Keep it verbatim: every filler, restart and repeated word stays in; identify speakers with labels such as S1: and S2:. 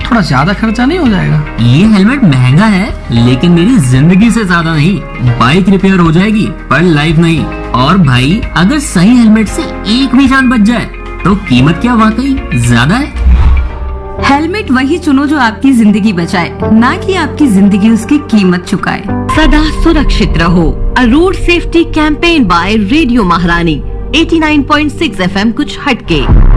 S1: थोड़ा ज्यादा खर्चा नहीं हो जाएगा?
S2: ये हेलमेट महंगा है लेकिन मेरी जिंदगी से ज्यादा नहीं। बाइक रिपेयर हो जाएगी पर लाइफ नहीं। और भाई अगर सही हेलमेट से एक भी जान बच जाए तो कीमत क्या वाकई ज्यादा है?
S3: हेलमेट वही चुनो जो आपकी जिंदगी बचाए, ना कि आपकी जिंदगी उसकी कीमत चुकाए।
S4: सदा सुरक्षित रहो। अ road safety campaign bye radio महारानी eighty nine point six F M कुछ हटके।